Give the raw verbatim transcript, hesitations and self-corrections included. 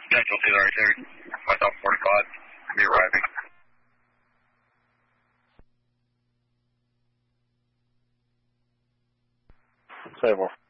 Central two right there. Myself forty-five. Be arriving. Seven.